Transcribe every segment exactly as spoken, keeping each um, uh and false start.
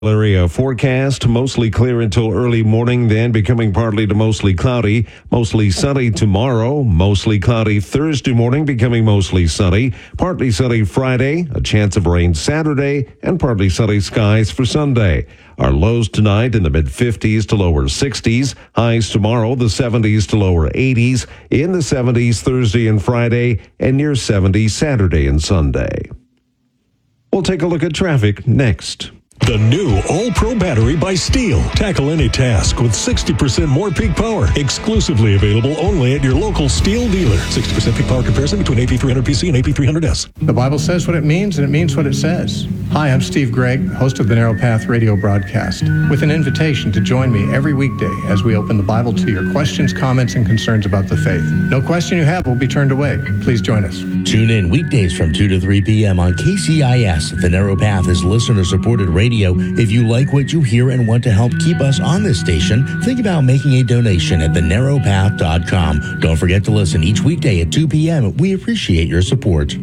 Area forecast, mostly clear until early morning, then becoming partly to mostly cloudy. Mostly sunny tomorrow, mostly cloudy Thursday morning, becoming mostly sunny. Partly sunny Friday, a chance of rain Saturday, and partly sunny skies for Sunday. Our lows tonight in the mid-fifties to lower sixties. Highs tomorrow, the seventies to lower eighties. In the seventies Thursday and Friday, and near seventy Saturday and Sunday. We'll take a look at traffic next. The new All-Pro battery by Steel. Tackle any task with sixty percent more peak power. Exclusively available only at your local Steel dealer. sixty percent peak power comparison between A P three hundred P C and A P three hundred S. The Bible says what it means, and it means what it says. Hi, I'm Steve Gregg, host of the Narrow Path radio broadcast, with an invitation to join me every weekday as we open the Bible to your questions, comments, and concerns about the faith. No question you have will be turned away. Please join us. Tune in weekdays from two to three p.m. on K C I S. The Narrow Path is listener-supported radio. If you like what you hear and want to help keep us on this station, think about making a donation at the narrow path dot com. Don't forget to listen each weekday at two p.m. We appreciate your support.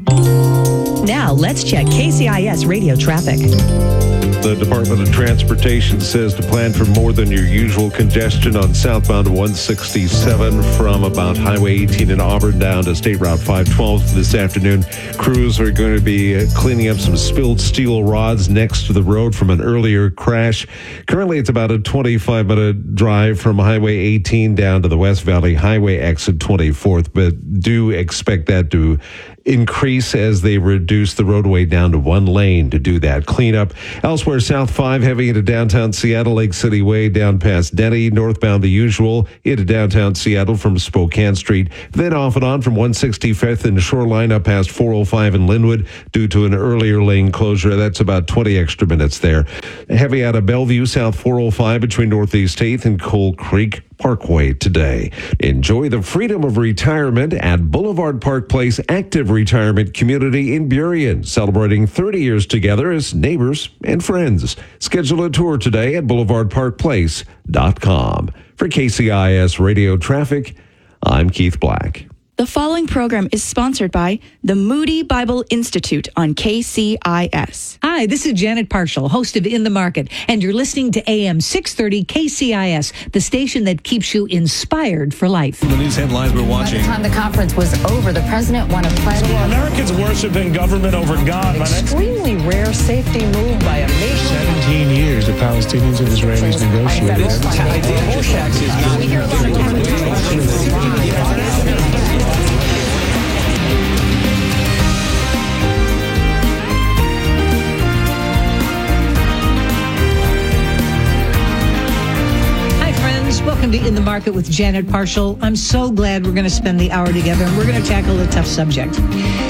Now, let's check K C I S radio traffic. The Department of Transportation says to plan for more than your usual congestion on southbound one sixty-seven from about Highway eighteen in Auburn down to State Route five twelve this afternoon. Crews are going to be cleaning up some spilled steel rods next to the road from an earlier crash. Currently, it's about a twenty-five minute drive from Highway eighteen down to the West Valley Highway exit twenty-fourth, but do expect that to increase as they reduce the roadway down to one lane to do that cleanup. Elsewhere, South five heavy into downtown Seattle, Lake City Way down past Denny, northbound the usual into downtown Seattle from Spokane Street. Then off and on from one sixty-fifth and Shoreline up past four oh five in Linwood due to an earlier lane closure. That's about twenty extra minutes there. Heavy out of Bellevue, South four oh five between Northeast eighth and Cold Creek Parkway today. Enjoy the freedom of retirement at Boulevard Park Place Active Retirement Community in Burien, celebrating thirty years together as neighbors and friends. Schedule a tour today at boulevard park place dot com. For K C I S Radio Traffic, I'm Keith Black. The following program is sponsored by the Moody Bible Institute on K C I S. Hi, this is Janet Parshall, host of In the Market, and you're listening to A M six thirty K C I S, the station that keeps you inspired for life. The news headlines we're watching. By the time the conference was over, the president won a pledge. So Americans worshiping government over God. Extremely rare safety move by a nation. seventeen years the Palestinians and Israelis negotiated. Welcome to In the Market with Janet Parshall. I'm so glad we're going to spend the hour together, and we're going to tackle a tough subject.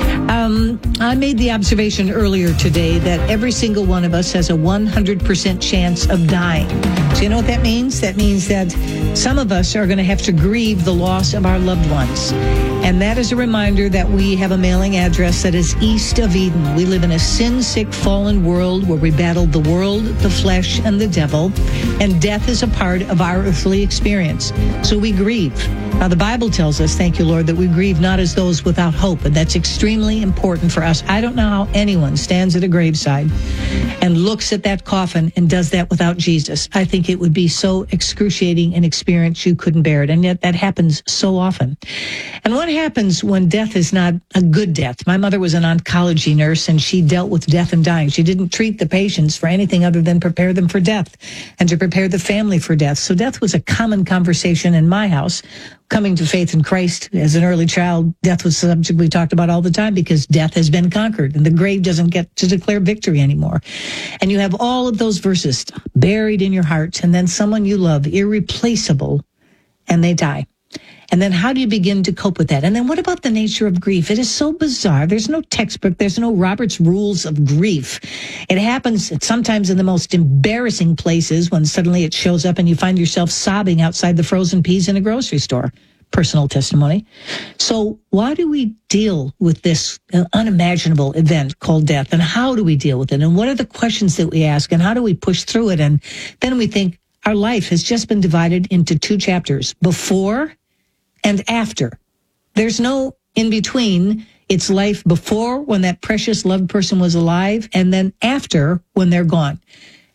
Um, I made the observation earlier today that every single one of us has a one hundred percent chance of dying. So you know what that means? That means that some of us are going to have to grieve the loss of our loved ones. And that is a reminder that we have a mailing address that is east of Eden. We live in a sin-sick, fallen world where we battle the world, the flesh, and the devil. And death is a part of our earthly experience. So we grieve. Now, the Bible tells us, thank you, Lord, that we grieve not as those without hope. And that's extremely important for us. I don't know how anyone stands at a graveside and looks at that coffin and does that without Jesus. I think it would be so excruciating an experience you couldn't bear it. And yet that happens so often. And what happens when death is not a good death? My mother was an oncology nurse, and she dealt with death and dying. She didn't treat the patients for anything other than prepare them for death and to prepare the family for death. So death was a common conversation in my house. Coming to faith in Christ as an early child, death was a subject we talked about all the time because death has been conquered and the grave doesn't get to declare victory anymore. And you have all of those verses buried in your heart, and then someone you love, irreplaceable, and they die. And then how do you begin to cope with that? And then what about the nature of grief? It is so bizarre. There's no textbook. There's no Robert's Rules of Grief. It happens sometimes in the most embarrassing places when suddenly it shows up and you find yourself sobbing outside the frozen peas in a grocery store. Personal testimony. So why do we deal with this unimaginable event called death? And how do we deal with it? And what are the questions that we ask? And how do we push through it? And then we think our life has just been divided into two chapters, before and after. There's no in between. It's life before, when that precious loved person was alive, and then after, when they're gone.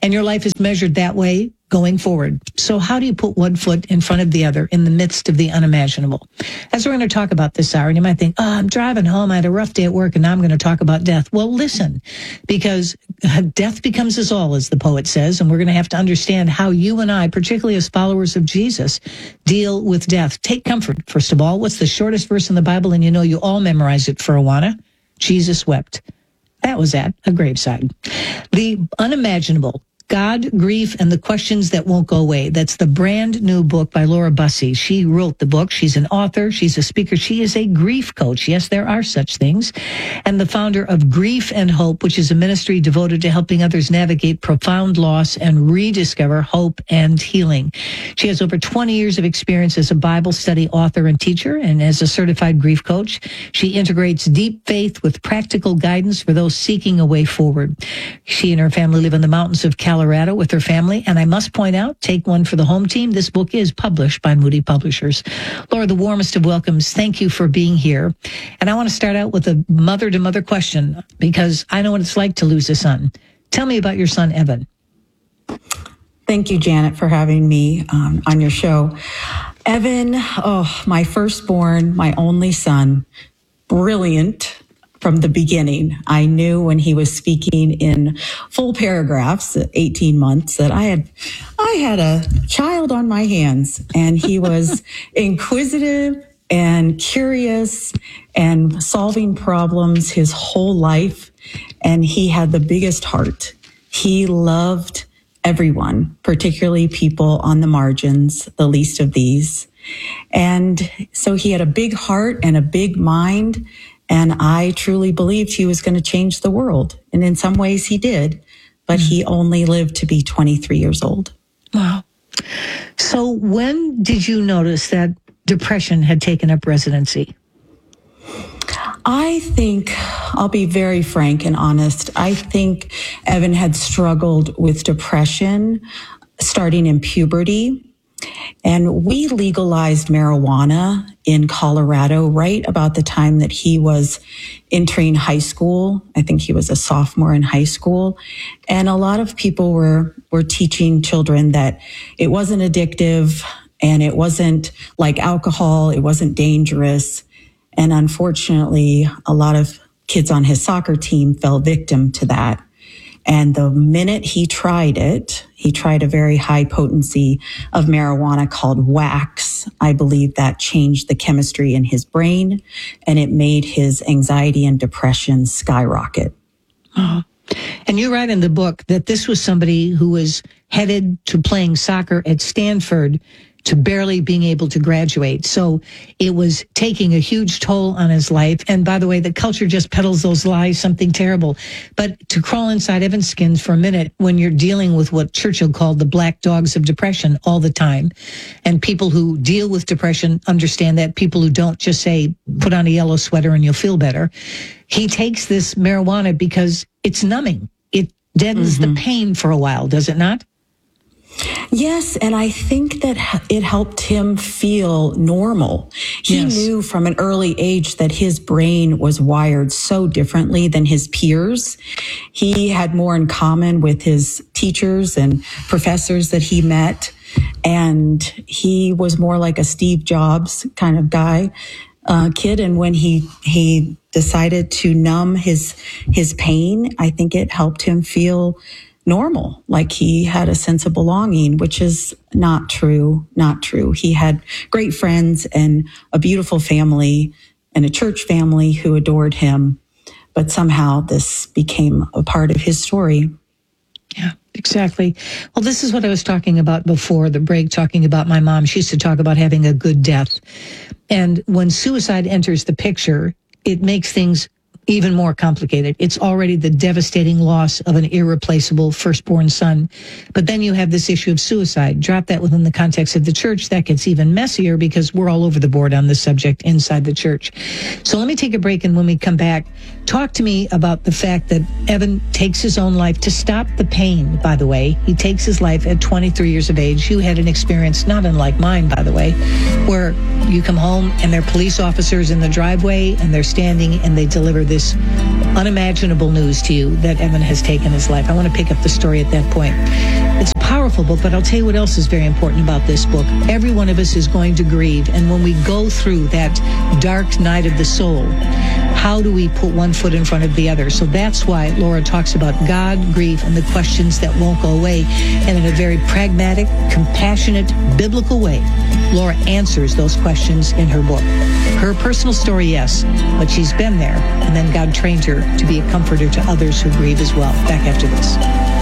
And your life is measured that way going forward. So how do you put one foot in front of the other in the midst of the unimaginable? As we're going to talk about this hour, and you might think, oh, I'm driving home. I had a rough day at work, and now I'm going to talk about death. Well, listen, because death becomes us all, as the poet says, and we're going to have to understand how you and I, particularly as followers of Jesus, deal with death. Take comfort, first of all. What's the shortest verse in the Bible? And you know you all memorize it for Awana. Jesus wept. That was at a graveside. The unimaginable. God, Grief, and the Questions That Won't Go Away. That's the brand new book by Laura Bussey. She wrote the book. She's an author. She's a speaker. She is a grief coach. Yes, there are such things. And the founder of Grief and Hope, which is a ministry devoted to helping others navigate profound loss and rediscover hope and healing. She has over twenty years of experience as a Bible study author and teacher, and as a certified grief coach. She integrates deep faith with practical guidance for those seeking a way forward. She and her family live in the mountains of Colorado with her family, and I must point out, take one for the home team. This book is published by Moody Publishers. Laura, the warmest of welcomes. Thank you for being here. And I want to start out with a mother-to-mother question, because I know what it's like to lose a son. Tell me about your son, Evan. Thank you, Janet, for having me um, on your show. Evan, oh, my firstborn, my only son, brilliant. From the beginning, I knew when he was speaking in full paragraphs at eighteen months that I had, I had a child on my hands, and he was inquisitive and curious and solving problems his whole life. And he had the biggest heart. He loved everyone, particularly people on the margins, the least of these. And so he had a big heart and a big mind. And I truly believed he was going to change the world. And in some ways he did, but he only lived to be twenty-three years old. Wow. So when did you notice that depression had taken up residency? I think, I'll be very frank and honest, I think Evan had struggled with depression starting in puberty. And we legalized marijuana in Colorado right about the time that he was entering high school. I think he was a sophomore in high school. And a lot of people were, were teaching children that it wasn't addictive and it wasn't like alcohol. It wasn't dangerous. And unfortunately, a lot of kids on his soccer team fell victim to that. And the minute he tried it, he tried a very high potency of marijuana called wax. I believe that changed the chemistry in his brain, and it made his anxiety and depression skyrocket. Oh. And you write in the book that this was somebody who was headed to playing soccer at Stanford to barely being able to graduate. So it was taking a huge toll on his life. And by the way, the culture just peddles those lies, something terrible. But to crawl inside Evan's skins for a minute when you're dealing with what Churchill called the black dogs of depression all the time, and people who deal with depression understand that, people who don't just say, put on a yellow sweater and you'll feel better. He takes this marijuana because it's numbing. It deadens mm-hmm. the pain for a while, does it not? Yes, and I think that it helped him feel normal. He yes. knew from an early age that his brain was wired so differently than his peers. He had more in common with his teachers and professors that he met, and he was more like a Steve Jobs kind of guy, uh, kid. And when he he decided to numb his his pain, I think it helped him feel normal, like he had a sense of belonging, which is not true, not true. He had great friends and a beautiful family and a church family who adored him, but somehow this became a part of his story. Yeah, exactly. Well, this is what I was talking about before the break, talking about my mom. She used to talk about having a good death. And when suicide enters the picture, it makes things even more complicated. It's already the devastating loss of an irreplaceable firstborn son. But then you have this issue of suicide. Drop that within the context of the church. That gets even messier because we're all over the board on this subject inside the church. So let me take a break, and when we come back, talk to me about the fact that Evan takes his own life to stop the pain, by the way. He takes his life at twenty-three years of age. You had an experience not unlike mine, by the way, where you come home and there are police officers in the driveway and they're standing and they deliver the this unimaginable news to you that Evan has taken his life. I want to pick up the story at that point. It's a powerful book, but I'll tell you what else is very important about this book. Every one of us is going to grieve, and when we go through that dark night of the soul, how do we put one foot in front of the other? So that's why Laura talks about God, grief, and the questions that won't go away. And in a very pragmatic, compassionate, biblical way, Laura answers those questions in her book. Her personal story, yes, but she's been there. And then God trained her to be a comforter to others who grieve as well. Back after this.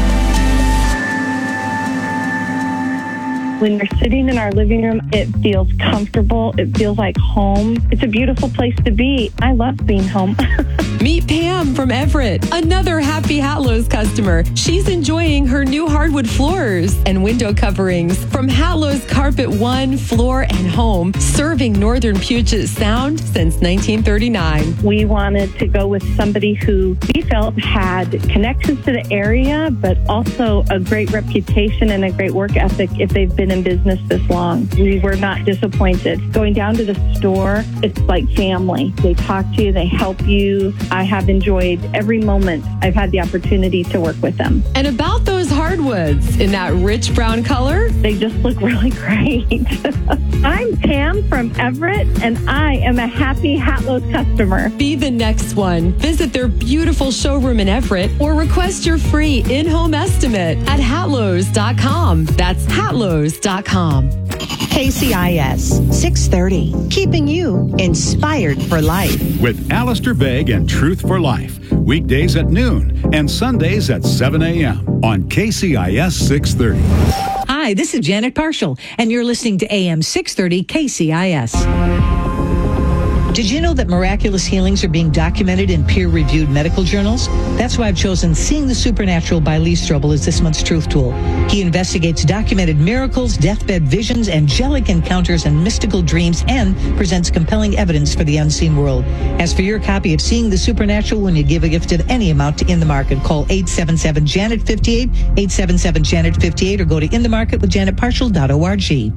When we're sitting in our living room, it feels comfortable. It feels like home. It's a beautiful place to be. I love being home. Meet Pam from Everett, another happy Hatlo's customer. She's enjoying her new hardwood floors and window coverings from Hatlo's Carpet One Floor and Home, serving northern Puget Sound since nineteen thirty-nine. We wanted to go with somebody who we felt had connections to the area, but also a great reputation and a great work ethic if they've been in business this long. We were not disappointed. Going down to the store, it's like family. They talk to you, they help you. I have enjoyed every moment I've had the opportunity to work with them. And about those hardwoods in that rich brown color, they just look really great. I'm Pam from Everett, and I am a happy Hatlo's customer. Be the next one. Visit their beautiful showroom in Everett or request your free in-home estimate at hatlos dot com. That's hatlos dot com. K C I S six thirty, keeping you inspired for life. With Alistair Begg and Truth for Life, weekdays at noon and Sundays at seven a.m. on K C I S six thirty. Hi, this is Janet Parshall, and you're listening to A M six thirty K C I S. Did you know that miraculous healings are being documented in peer-reviewed medical journals? That's why I've chosen Seeing the Supernatural by Lee Strobel as this month's Truth Tool. He investigates documented miracles, deathbed visions, angelic encounters, and mystical dreams, and presents compelling evidence for the unseen world. As for your copy of Seeing the Supernatural, when you give a gift of any amount to In the Market, call eight seven seven, Janet fifty-eight, eight seven seven, Janet fifty-eight, or go to in the market with janet parshall dot org.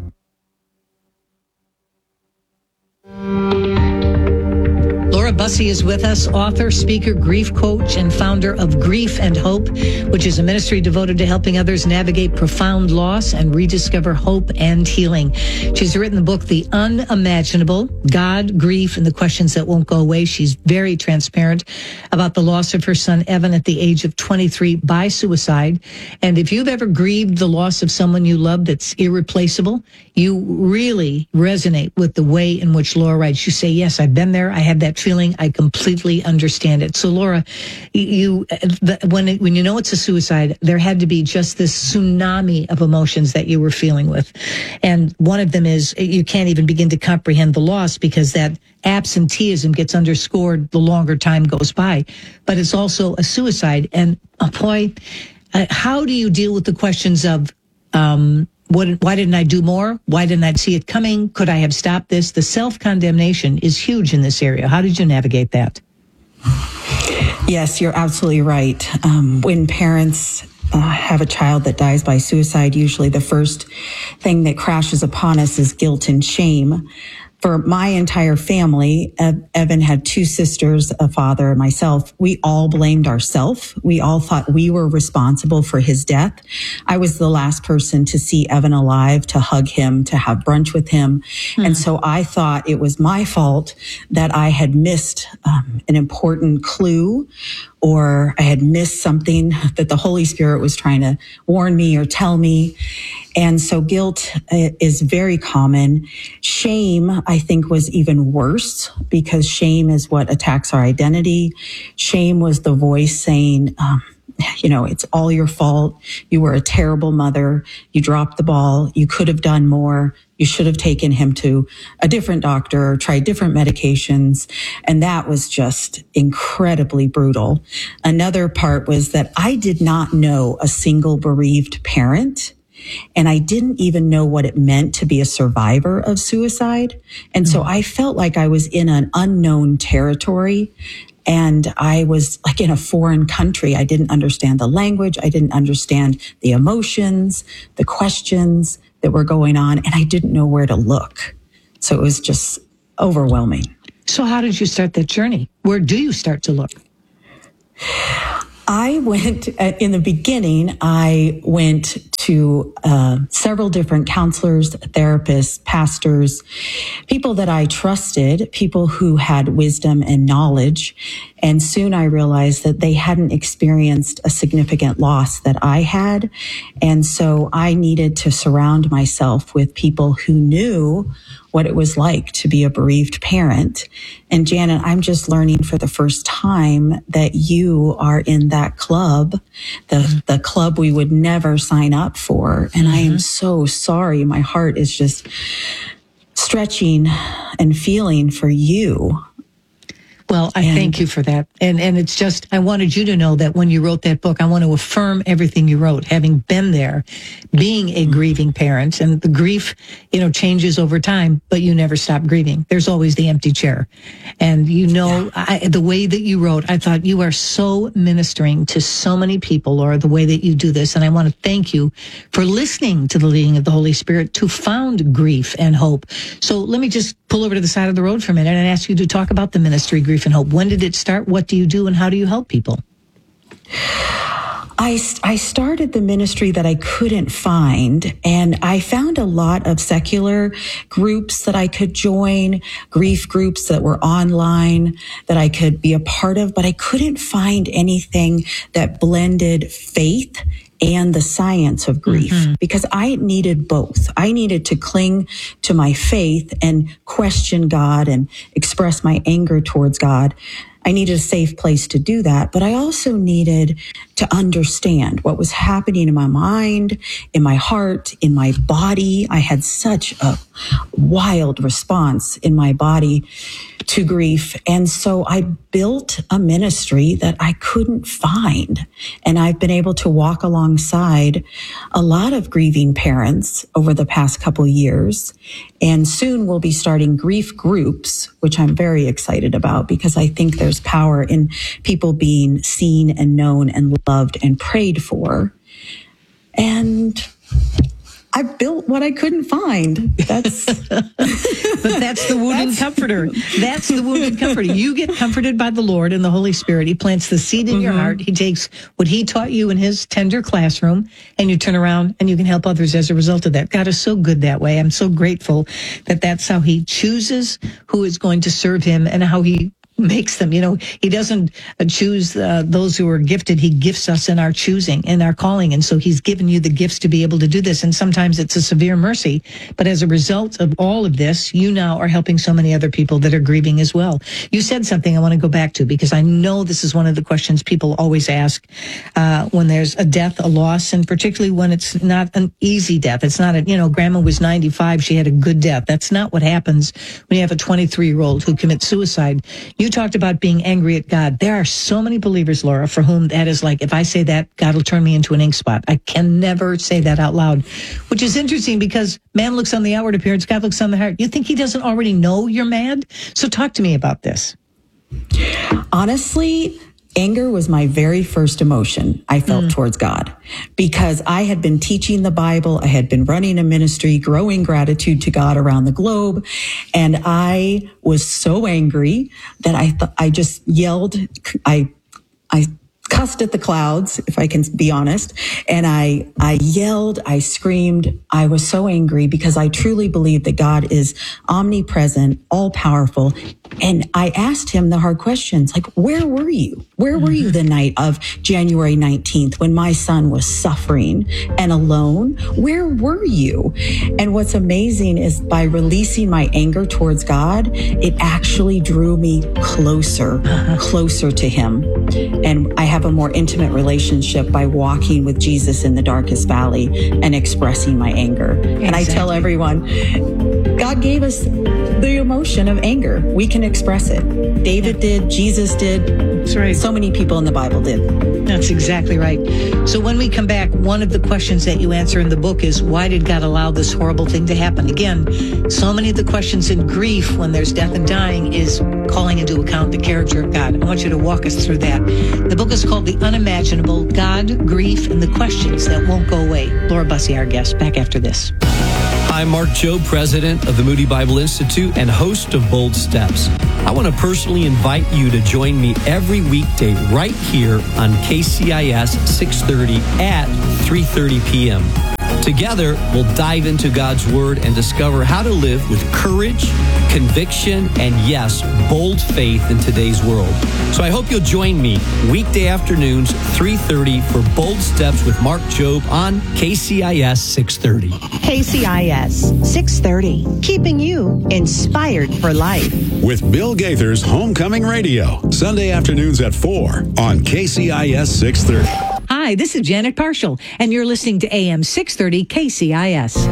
Laura Bussey is with us, author, speaker, grief coach, and founder of Grief and Hope, which is a ministry devoted to helping others navigate profound loss and rediscover hope and healing. She's written the book, The Unimaginable, God, Grief, and the Questions That Won't Go Away. She's very transparent about the loss of her son, Evan, at the age of twenty-three by suicide. And if you've ever grieved the loss of someone you love that's irreplaceable, you really resonate with the way in which Laura writes. You say, yes, I've been there. I had that feeling. I completely understand it. So, Laura, you the, when it, when you know it's a suicide, there had to be just this tsunami of emotions that you were feeling with. And one of them is you can't even begin to comprehend the loss because that absenteeism gets underscored the longer time goes by. But it's also a suicide. And, oh boy, uh, how do you deal with the questions of, um, What, why didn't I do more? Why didn't I see it coming? Could I have stopped this? The self-condemnation is huge in this area. How did you navigate that? Yes, you're absolutely right. Um, when parents uh, have a child that dies by suicide, usually the first thing that crashes upon us is guilt and shame. For my entire family, Evan had two sisters, a father, and myself. We all blamed ourselves. We all thought we were responsible for his death. I was the last person to see Evan alive, to hug him, to have brunch with him. Hmm. And so I thought it was my fault that I had missed um, an important clue, or I had missed something that the Holy Spirit was trying to warn me or tell me. And so guilt is very common. Shame, I think, was even worse because shame is what attacks our identity. Shame was the voice saying, um, you know, it's all your fault. You were a terrible mother. You dropped the ball. You could have done more. You should have taken him to a different doctor or tried different medications. And that was just incredibly brutal. Another part was that I did not know a single bereaved parent. And I didn't even know what it meant to be a survivor of suicide. And so I felt like I was in an unknown territory. And I was like in a foreign country. I didn't understand the language. I didn't understand the emotions, the questions that were going on. And I didn't know where to look. So it was just overwhelming. So how did you start that journey? Where do you start to look? I went, in the beginning, I went to uh, several different counselors, therapists, pastors, people that I trusted, people who had wisdom and knowledge. And soon I realized that they hadn't experienced a significant loss that I had. And so I needed to surround myself with people who knew what it was like to be a bereaved parent. And Janet, I'm just learning for the first time that you are in that club, the, mm-hmm. the club we would never sign up for. And mm-hmm. I am so sorry. My heart is just stretching and feeling for you. Well, I and, thank you for that. And and it's just, I wanted you to know that when you wrote that book, I want to affirm everything you wrote, having been there, being a grieving parent. And the grief, you know, changes over time, but you never stop grieving. There's always the empty chair. And you know, yeah. I, the way that you wrote, I thought you are so ministering to so many people, Laura, the way that you do this. And I want to thank you for listening to the leading of the Holy Spirit to found grief and hope. So let me just pull over to the side of the road for a minute and ask you to talk about the ministry Grief and Hope. When did it start? What do you do? And how do you help people? I, I started the ministry that I couldn't find, and I found a lot of secular groups that I could join, grief groups that were online that I could be a part of, but I couldn't find anything that blended faith and the science of grief, mm-hmm. because I needed both. I needed to cling to my faith and question God and express my anger towards God. I needed a safe place to do that, but I also needed to understand what was happening in my mind, in my heart, in my body. I had such a wild response in my body to grief. And so I built a ministry that I couldn't find. And I've been able to walk alongside a lot of grieving parents over the past couple of years. And soon we'll be starting grief groups, which I'm very excited about because I think there's power in people being seen and known and loved and prayed for. And I built what I couldn't find. That's but that's the wounded that's, comforter. That's the wounded comforter. You get comforted by the Lord and the Holy Spirit. He plants the seed in mm-hmm. your heart. He takes what he taught you in his tender classroom, and you turn around and you can help others as a result of that. God is so good that way. I'm so grateful that that's how he chooses who is going to serve him and how he makes them. You know, he doesn't choose uh, those who are gifted. He gifts us in our choosing, in our calling. And so he's given you the gifts to be able to do this. And sometimes it's a severe mercy. But as a result of all of this, you now are helping so many other people that are grieving as well. You said something I want to go back to because I know this is one of the questions people always ask uh, when there's a death, a loss, and particularly when it's not an easy death. It's not a, you know, grandma was ninety-five. She had a good death. That's not what happens when you have a twenty-three-year-old who commits suicide. You talked about being angry at God. There are so many believers, Laura, for whom that is like, if I say that, God will turn me into an ink spot. I can never say that out loud, which is interesting because man looks on the outward appearance, God looks on the heart. You think he doesn't already know you're mad? So talk to me about this. Honestly, anger was my very first emotion I felt mm. towards God because I had been teaching the Bible. I had been running a ministry, growing gratitude to God around the globe. And I was so angry that I th- I just yelled. I, I cussed at the clouds, if I can be honest. And I, I yelled, I screamed. I was so angry because I truly believe that God is omnipresent, all powerful. And I asked him the hard questions, like, where were you? Where were you the night of January nineteenth when my son was suffering and alone? Where were you? And what's amazing is by releasing my anger towards God, it actually drew me closer, closer to him. And I have a more intimate relationship by walking with Jesus in the darkest valley and expressing my anger. Exactly. And I tell everyone, God gave us the emotion of anger. We can express it. David did, Jesus did. That's right. So many people in the Bible did. That's exactly right. So when we come back, one of the questions that you answer in the book is, why did God allow this horrible thing to happen? Again, so many of the questions in grief when there's death and dying is calling into account the character of God. I want you to walk us through that. The book is called The Unimaginable: God, Grief, and the Questions That Won't Go Away. Laura Busse, our guest, back after this. I'm Mark Jobe, president of the Moody Bible Institute and host of Bold Steps. I want to personally invite you to join me every weekday right here on K C I S six thirty at three thirty p.m. Together, we'll dive into God's Word and discover how to live with courage, conviction, and yes, bold faith in today's world. So I hope you'll join me weekday afternoons, three thirty for Bold Steps with Mark Jobe on K C I S six thirty. K C I S six thirty, keeping you inspired for life. With Bill Gaither's Homecoming Radio, Sunday afternoons at four on K C I S six thirty. Hi, this is Janet Parshall, and you're listening to A M six thirty K C I S.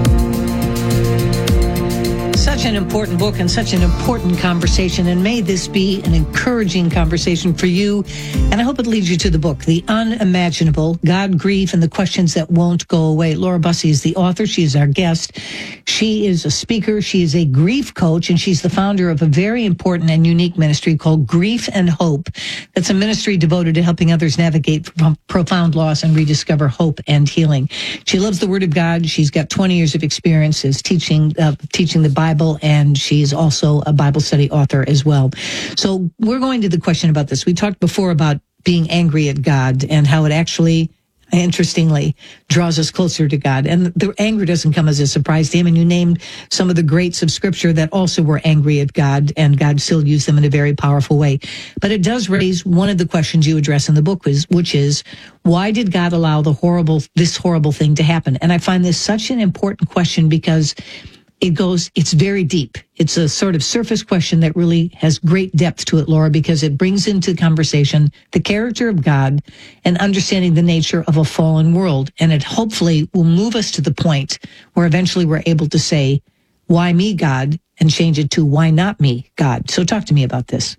Such an important book and such an important conversation, and may this be an encouraging conversation for you. And I hope it leads you to the book, The Unimaginable, God, Grief, and the Questions That Won't Go Away. Laura Bussey is the author. She is our guest. She is a speaker. She is a grief coach, and she's the founder of a very important and unique ministry called Grief and Hope. That's a ministry devoted to helping others navigate profound loss and rediscover hope and healing. She loves the Word of God. She's got twenty years of experience as teaching, uh, teaching the Bible, and she's also a Bible study author as well. So we're going to the question about this. We talked before about being angry at God and how it actually, interestingly, draws us closer to God. And the anger doesn't come as a surprise to him. And you named some of the greats of Scripture that also were angry at God, and God still used them in a very powerful way. But it does raise one of the questions you address in the book, which is, why did God allow the horrible, this horrible thing to happen? And I find this such an important question because it goes, it's very deep. It's a sort of surface question that really has great depth to it, Laura, because it brings into the conversation the character of God and understanding the nature of a fallen world. And it hopefully will move us to the point where eventually we're able to say, why me, God? And change it to, why not me, God? So talk to me about this.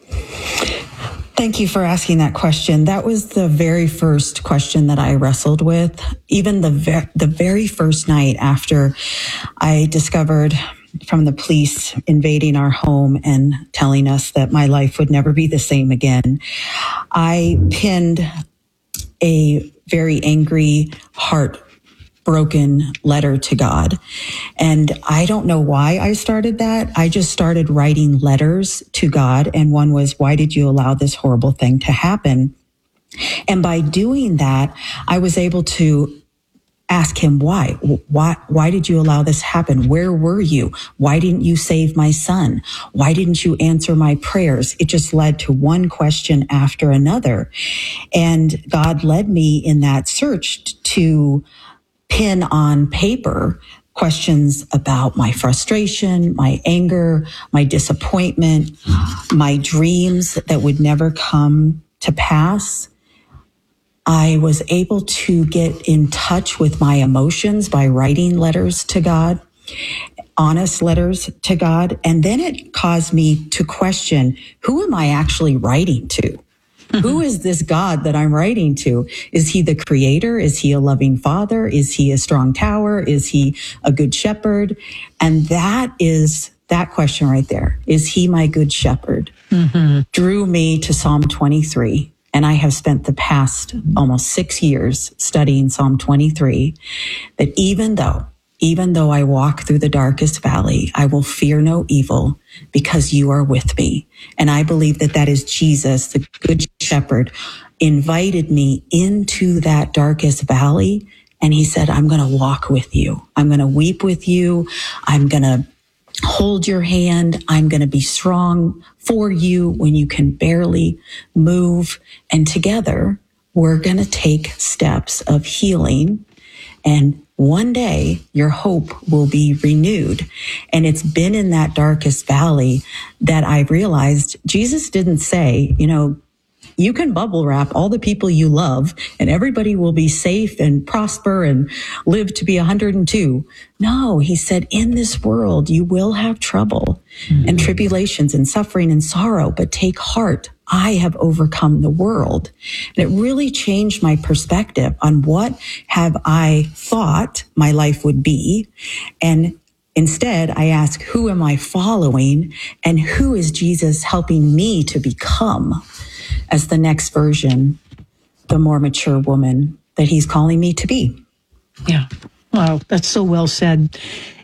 Thank you for asking that question. That was the very first question that I wrestled with. Even the ve- the very first night after I discovered from the police invading our home and telling us that my life would never be the same again, I pinned a very angry, heartbroken letter to God. And I don't know why I started that. I just started writing letters to God. And one was, why did you allow this horrible thing to happen? And by doing that, I was able to ask him, why? Why, why did you allow this happen? Where were you? Why didn't you save my son? Why didn't you answer my prayers? It just led to one question after another. And God led me in that search to pin on paper questions about my frustration, my anger, my disappointment, my dreams that would never come to pass. I was able to get in touch with my emotions by writing letters to God, honest letters to God. And then it caused me to question, who am I actually writing to? Who is this God that I'm writing to? Is he the creator? Is he a loving father? Is he a strong tower? Is he a good shepherd? And that is that question right there. Is he my good shepherd? Mm-hmm. Drew me to Psalm twenty-three. And I have spent the past almost six years studying Psalm twenty-three, that even though, even though I walk through the darkest valley, I will fear no evil because you are with me. And I believe that that is Jesus, the good shepherd, invited me into that darkest valley. And he said, I'm going to walk with you. I'm going to weep with you. I'm going to hold your hand. I'm going to be strong for you when you can barely move. And together, we're going to take steps of healing. And one day, your hope will be renewed. And it's been in that darkest valley that I realized Jesus didn't say, you know, you can bubble wrap all the people you love and everybody will be safe and prosper and live to be one hundred two. No, he said, in this world, you will have trouble mm-hmm. and tribulations and suffering and sorrow, but take heart. I have overcome the world. And it really changed my perspective on what have I thought my life would be. And instead, I ask, who am I following? And who is Jesus helping me to become as the next version, the more mature woman that he's calling me to be? Yeah. Wow, that's so well said.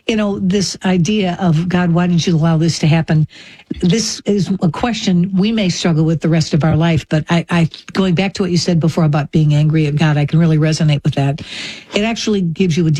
you know, this idea of, God, why didn't you allow this to happen? This is a question we may struggle with the rest of our life. But I, I going back to what you said before about being angry at God, I can really resonate with that. It actually gives you a